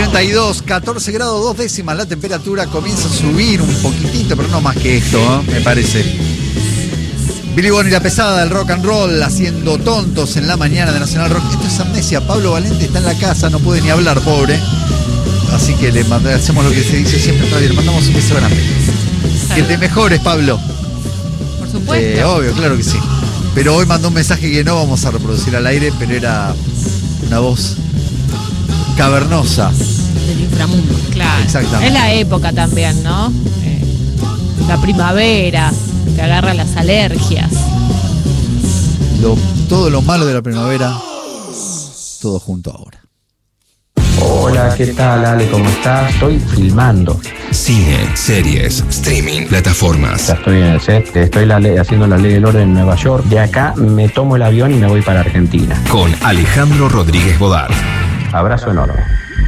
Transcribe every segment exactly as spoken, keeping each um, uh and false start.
cincuenta y dos, catorce grados dos décimas. La temperatura comienza a subir un poquitito, pero no más que esto, ¿eh? Me parece. Billy Bonnie y la pesada del rock and roll haciendo tontos en la mañana de Nacional Rock. Esto es amnesia. Pablo Valente está en la casa, no puede ni hablar, pobre. Así que le mand- hacemos lo que se dice siempre en radio. Le mandamos un beso grande. Que te mejores, Pablo. Por supuesto. Eh, obvio, claro que sí. Pero hoy mandó un mensaje que no vamos a reproducir al aire, pero era una voz cavernosa. Del inframundo. Claro. Exactamente. Es la época también, ¿no? Eh, la primavera, que agarra las alergias. Lo, todo lo malo de la primavera, todo junto ahora. Hola, ¿qué tal, Ale? ¿Cómo estás? Estoy filmando. Cine, series, streaming, plataformas. Ya estoy en el set, estoy la ley- haciendo la ley del orden en Nueva York. De acá me tomo el avión y me voy para Argentina. Con Alejandro Rodríguez Bodar. Abrazo enorme.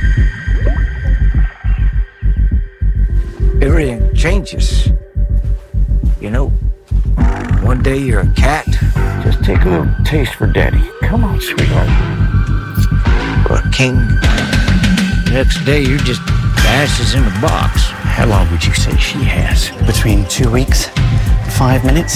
Everything changes. You know, one day you're a cat. Just take a little taste for daddy. Come on, sweetheart. Or a king. Next day you're just ashes in a box. How long would you say she has? Between two weeks, five minutes.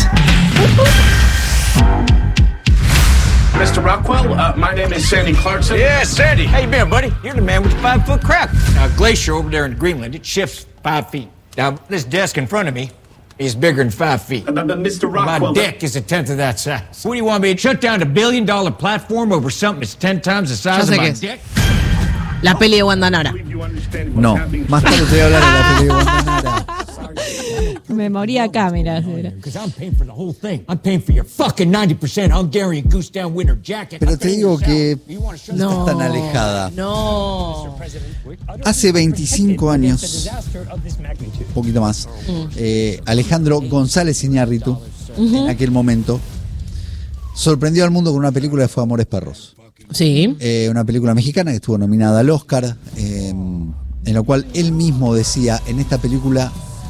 Mister Rockwell, uh, my name is Sandy Clarkson. Yeah, Sandy. How you been, buddy? You're the man with the five-foot crack. Now, glacier over there in Greenland, it shifts five feet. Now, this desk in front of me is bigger than five feet. Uh, but Mister My Rockwell. dick is a tenth of that size. What do you want me to shut down a billion-dollar platform over something that's ten times the size Ya sé of my qué es. dick? La peli de Wanda Nara. No, más tarde te voy a hablar de la peli de Guantanara. Me morí acá, mirá. Because I'm paying for the whole thing. I'm paying for your fucking ninety percent Hungarian goose down winter jacket. Pero I'm te paying digo your que salary. You wanna shut no estás tan alejada. No. Hace veinticinco años, un poquito más, eh, Alejandro González Iñárritu, en aquel momento, sorprendió al mundo con una película que fue Amores Perros. Sí. Eh, una película mexicana que estuvo nominada al Oscar, eh, en la cual él mismo decía, en esta película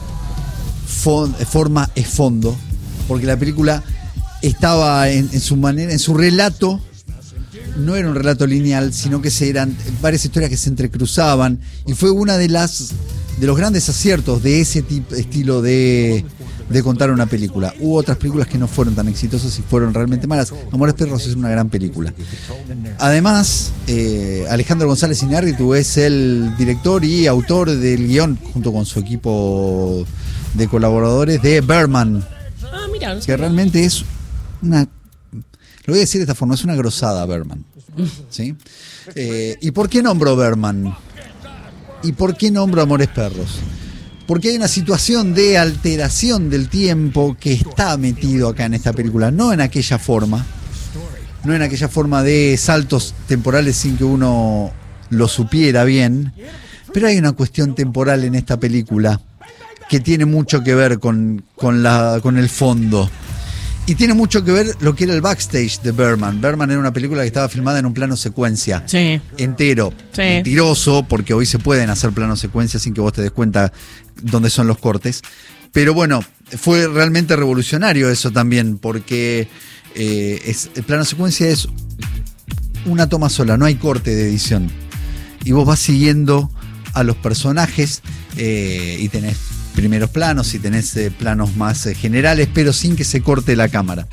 fon- forma es fondo, porque la película estaba en, en su manera, en su relato, no era un relato lineal, sino que se eran varias historias que se entrecruzaban, y fue una de las de los grandes aciertos de ese tipo, estilo de, de contar una película. Hubo otras películas que no fueron tan exitosas y fueron realmente malas. Amores Perros es una gran película. Además, eh, Alejandro González Iñárritu es el director y autor del guión, junto con su equipo de colaboradores, de Birdman, Ah, mira. que realmente es una, lo voy a decir de esta forma, es una grosada Birdman, ¿sí? Eh, ¿y por qué nombro Birdman? ¿Y por qué nombro Amores Perros? Porque hay una situación de alteración del tiempo que está metido acá en esta película, no en aquella forma, no en aquella forma de saltos temporales sin que uno lo supiera bien, pero hay una cuestión temporal en esta película que tiene mucho que ver con, con, la, con el fondo. Y tiene mucho que ver lo que era el backstage de Birdman. Birdman era una película que estaba filmada en un plano secuencia. Sí. Entero. Sí. Mentiroso, porque hoy se pueden hacer planos secuencia sin que vos te des cuenta dónde son los cortes. Pero bueno, fue realmente revolucionario eso también, porque eh, es, el plano secuencia es una toma sola, no hay corte de edición. Y vos vas siguiendo a los personajes eh, y tenés primeros planos y tenés eh, planos más eh, generales, pero sin que se corte la cámara.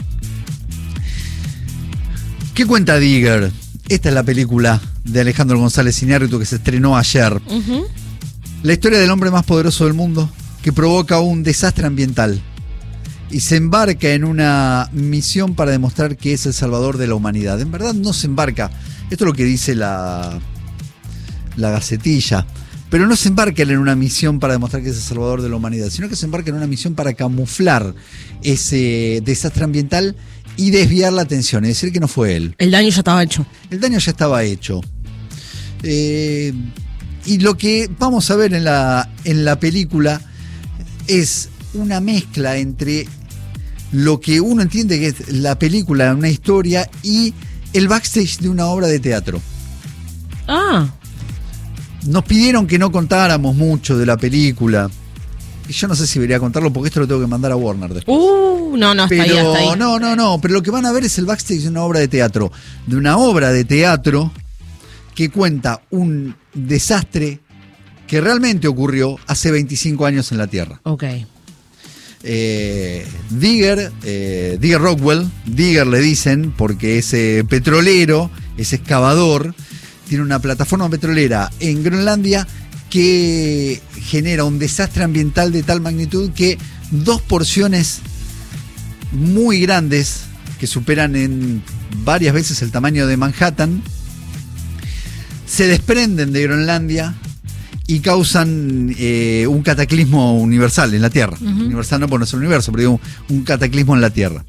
¿Qué cuenta Digger? Esta es la película de Alejandro González Iñárritu que se estrenó ayer. Uh-huh. La historia del hombre más poderoso del mundo que provoca un desastre ambiental y se embarca en una misión para demostrar que es el salvador de la humanidad. En verdad no se embarca. Esto es lo que dice la, la Gacetilla. Pero no se embarca en una misión para demostrar que es el salvador de la humanidad, sino que se embarca en una misión para camuflar ese desastre ambiental y desviar la atención, es decir, que no fue él. El daño ya estaba hecho. El daño ya estaba hecho. Eh, y lo que vamos a ver en la, en la película es una mezcla entre lo que uno entiende que es la película, una historia, y el backstage de una obra de teatro. Ah. Nos pidieron que no contáramos mucho de la película. Y yo no sé si debería contarlo porque esto lo tengo que mandar a Warner después. Uh, no, no, hasta pero, ahí, hasta ahí. No, no, no. Pero lo que van a ver es el backstage de una obra de teatro. De una obra de teatro que cuenta un desastre que realmente ocurrió hace veinticinco años en la Tierra. Ok. Eh, Digger, eh, Digger Rockwell, Digger le dicen porque es eh, petrolero, es excavador, tiene una plataforma petrolera en Groenlandia que genera un desastre ambiental de tal magnitud que dos porciones muy grandes, que superan en varias veces el tamaño de Manhattan, se desprenden de Groenlandia y causan eh, un cataclismo universal en la Tierra. Uh-huh. Universal no por nuestro universo, pero digo, un cataclismo en la Tierra.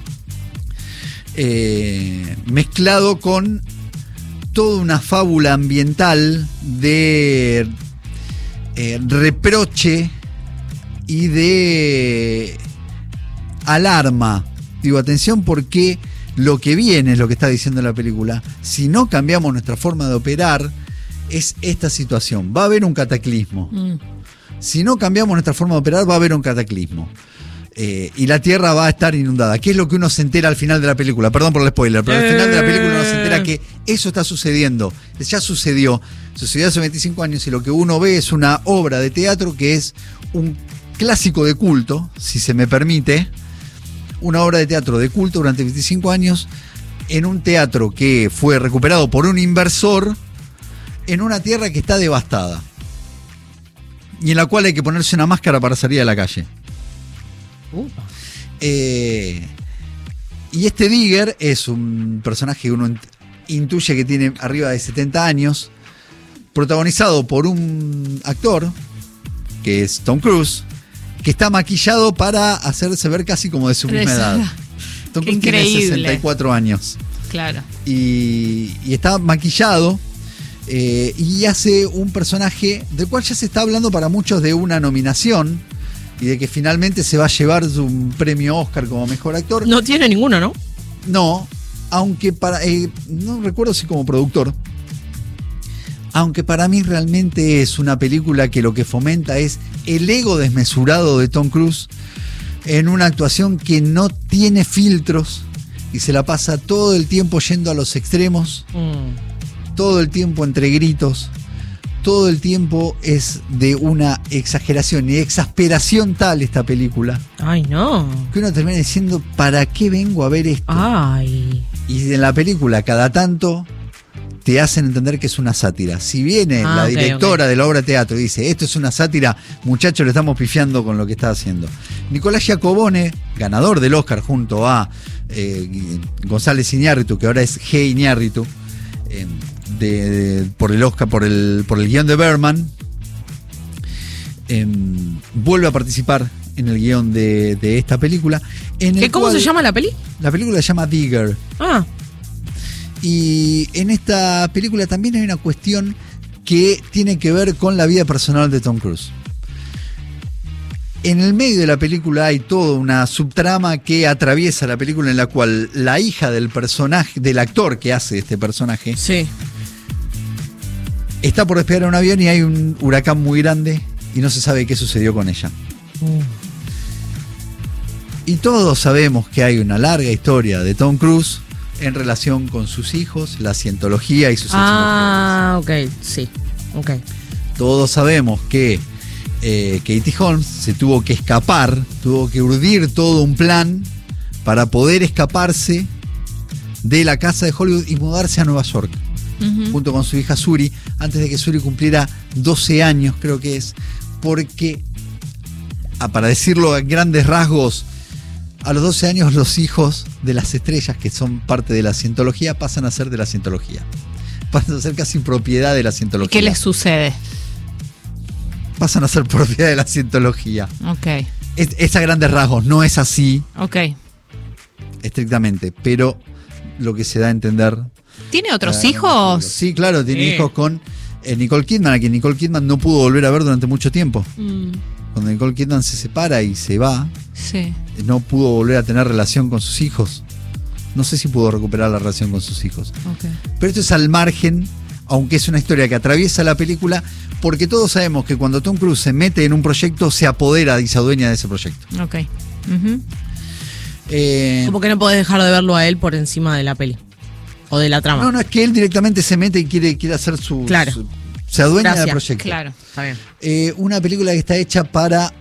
Eh, mezclado con toda una fábula ambiental de eh, reproche y de alarma. Digo, atención, porque lo que viene es lo que está diciendo la película. Si no cambiamos nuestra forma de operar, es esta situación. Va a haber un cataclismo. Mm. Si no cambiamos nuestra forma de operar, va a haber un cataclismo. Eh, y la Tierra va a estar inundada. ¿Qué es lo que uno se entera al final de la película? Perdón por el spoiler, pero al final de la película uno se entera que eso está sucediendo. Ya sucedió. Sucedió hace veinticinco años y lo que uno ve es una obra de teatro que es un clásico de culto, si se me permite. Una obra de teatro de culto durante veinticinco años en un teatro que fue recuperado por un inversor en una tierra que está devastada y en la cual hay que ponerse una máscara para salir a la calle. Uh. Eh, y este Digger es un personaje que uno intuye que tiene arriba de setenta años, protagonizado por un actor que es Tom Cruise, que está maquillado para hacerse ver casi como de su misma edad. Tom Cruise tiene sesenta y cuatro años. Claro. Y, y está maquillado eh, y hace un personaje del cual ya se está hablando para muchos de una nominación y de que finalmente se va a llevar un premio Oscar como mejor actor. No tiene ninguno, ¿no? No, aunque para... Eh, no recuerdo si como productor. Aunque para mí realmente es una película que lo que fomenta es el ego desmesurado de Tom Cruise en una actuación que no tiene filtros y se la pasa todo el tiempo yendo a los extremos, mm. todo el tiempo entre gritos, todo el tiempo es de una exageración y exasperación tal esta película. Ay, no. Que uno termina diciendo, ¿para qué vengo a ver esto? Ay. Y en la película cada tanto te hacen entender que es una sátira. Si viene ah, la okay, directora okay. de la obra de teatro y dice, esto es una sátira, muchachos, le estamos pifiando con lo que está haciendo. Nicolás Giacobone, ganador del Oscar junto a eh, González Iñárritu, que ahora es G. Iñárritu, eh, de, de, por el Oscar, por el, por el guión de Berman, eh, vuelve a participar en el guión de, de esta película. En ¿Qué, el ¿Cómo cual, se llama la peli? La película se llama Digger. Ah. Y en esta película también hay una cuestión que tiene que ver con la vida personal de Tom Cruise. En el medio de la película hay toda una subtrama que atraviesa la película en la cual la hija del personaje, del actor que hace este personaje, sí. está por despegar a un avión y hay un huracán muy grande y no se sabe qué sucedió con ella. Mm. Y todos sabemos que hay una larga historia de Tom Cruise en relación con sus hijos, la cientología y sus Ah, ok, sí, ok. Todos sabemos que eh, Katie Holmes se tuvo que escapar, tuvo que urdir todo un plan para poder escaparse de la casa de Hollywood y mudarse a Nueva York, uh-huh. junto con su hija Suri, antes de que Suri cumpliera doce años, creo que es, porque, ah, para decirlo a grandes rasgos, a los doce años los hijos de las estrellas, que son parte de la cientología, pasan a ser de la cientología. Pasan a ser casi propiedad de la cientología. ¿Qué les sucede? Pasan a ser propiedad de la cientología. Ok. Es, es a grandes rasgos, no es así. Ok. Estrictamente, pero lo que se da a entender... ¿Tiene otros eh, hijos? Sí, claro, tiene sí. hijos con eh, Nicole Kidman, a quien Nicole Kidman no pudo volver a ver durante mucho tiempo. Mm. Cuando Nicole Kidman se separa y se va, sí. no pudo volver a tener relación con sus hijos. No sé si pudo recuperar la relación con sus hijos. Okay. Pero esto es al margen, aunque es una historia que atraviesa la película, porque todos sabemos que cuando Tom Cruise se mete en un proyecto, se apodera y se adueña de ese proyecto. Ok. Uh-huh. Eh, Como que no podés dejar de verlo a él por encima de la peli. O de la trama. No, no, es que él directamente se mete y quiere, quiere hacer su... Claro. su se adueña Gracias. del proyecto. Claro. Está bien. Eh, una película que está hecha para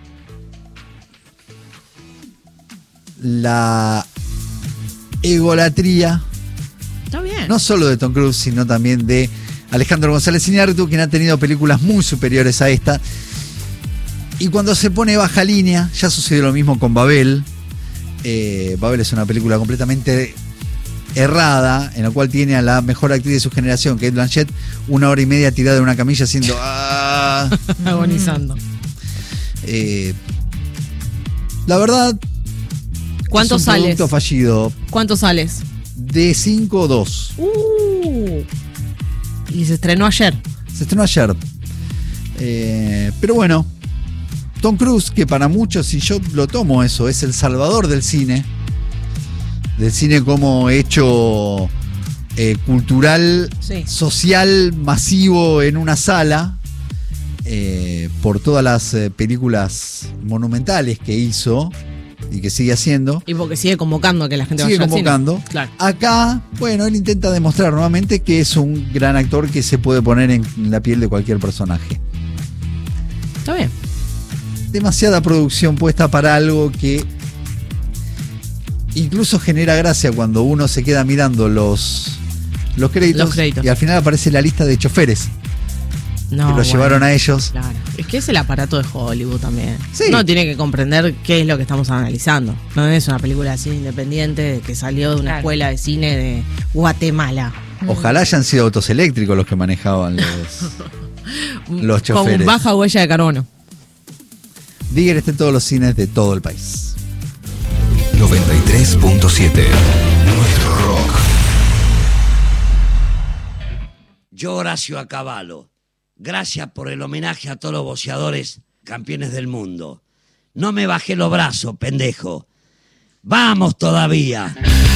la egolatría, Está bien. no solo de Tom Cruise, sino también de Alejandro González Iñárritu, quien ha tenido películas muy superiores a esta. Y cuando se pone baja línea, ya sucedió lo mismo con Babel. Eh, Babel es una película completamente errada, en la cual tiene a la mejor actriz de su generación, Kate Blanchett, una hora y media tirada en una camilla haciendo... Ah. Agonizando. Eh, la verdad, ¿Cuánto es un sales? producto fallido. ¿Cuánto sales? De cinco o dos. Uh, y se estrenó ayer. Se estrenó ayer. Eh, pero bueno, Tom Cruise, que para muchos, y yo lo tomo eso, es el salvador del cine. Del cine como hecho eh, cultural, Sí. social, masivo en una sala. Eh, por todas las eh, películas monumentales que hizo y que sigue haciendo. Y porque sigue convocando a que la gente Sigue vaya al convocando. cine. Claro. Acá, bueno, él intenta demostrar nuevamente que es un gran actor que se puede poner en la piel de cualquier personaje. Está bien. Demasiada producción puesta para algo que incluso genera gracia cuando uno se queda mirando los, los, créditos, Los créditos. y al final aparece la lista de choferes No, que lo bueno, llevaron a ellos. Claro. Es que es el aparato de Hollywood también. Sí. Uno tiene que comprender qué es lo que estamos analizando. No es una película de cine independiente de que salió de una Claro. escuela de cine de Guatemala. Ojalá hayan sido autos eléctricos los que manejaban los, los choferes. Con baja huella de carbono. Digger está en todos los cines de todo el país. noventa y tres punto siete. Nuestro rock. Yo, Horacio Acabalo, gracias por el homenaje a todos los boxeadores campeones del mundo. No me bajé los brazos, pendejo. ¡Vamos todavía!